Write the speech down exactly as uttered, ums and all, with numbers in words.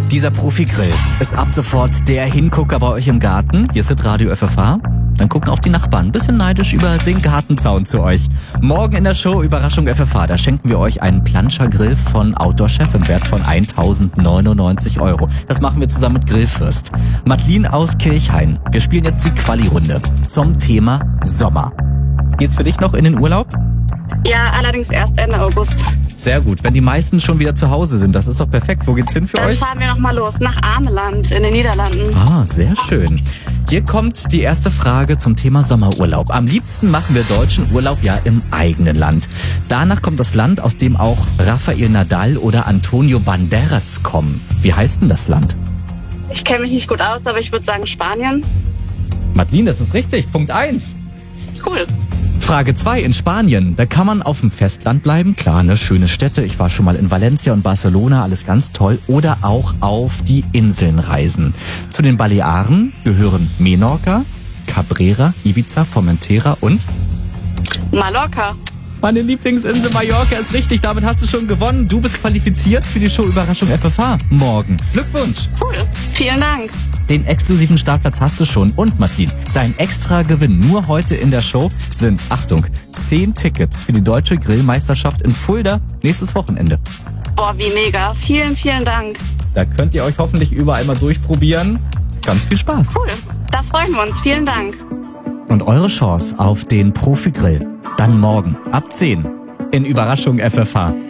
Dieser Profi-Grill ist ab sofort der Hingucker bei euch im Garten. Hier ist Radio F F H. Dann gucken auch die Nachbarn ein bisschen neidisch über den Gartenzaun zu euch. Morgen in der Show Überraschung F F H, da schenken wir euch einen Planscher-Grill von Outdoor Chef im Wert von eintausendneunundneunzig Euro. Das machen wir zusammen mit Grillfürst. Madeline aus Kirchhain. Wir spielen jetzt die Quali-Runde zum Thema Sommer. Geht's für dich noch in den Urlaub? Ja, allerdings erst Ende August. Sehr gut. Wenn die meisten schon wieder zu Hause sind, das ist doch perfekt. Wo geht's hin für Dann euch? fahren wir nochmal los nach Ameland in den Niederlanden. Ah, sehr schön. Hier kommt die erste Frage zum Thema Sommerurlaub. Am liebsten machen wir Deutschen Urlaub ja im eigenen Land. Danach kommt das Land, aus dem auch Rafael Nadal oder Antonio Banderas kommen. Wie heißt denn das Land? Ich kenne mich nicht gut aus, aber ich würde sagen Spanien. Madeline, das ist richtig. Punkt eins. Cool. Frage zwei. In Spanien, da kann man auf dem Festland bleiben. Klar, ne, schöne Städte. Ich war schon mal in Valencia und Barcelona, alles ganz toll. Oder auch auf die Inseln reisen. Zu den Balearen gehören Menorca, Cabrera, Ibiza, Formentera und... Mallorca. Meine Lieblingsinsel Mallorca ist richtig. Damit hast du schon gewonnen. Du bist qualifiziert für die Show Überraschung F F H morgen. Glückwunsch. Cool. Vielen Dank. Den exklusiven Startplatz hast du schon. Und Madeline, dein extra Gewinn nur heute in der Show sind, Achtung, zehn Tickets für die Deutsche Grillmeisterschaft in Fulda nächstes Wochenende. Boah, wie mega. Vielen, vielen Dank. Da könnt ihr euch hoffentlich überall mal durchprobieren. Ganz viel Spaß. Cool. Da freuen wir uns. Vielen Dank. Und eure Chance auf den Profi-Grill dann morgen ab zehn in Überraschung F F H.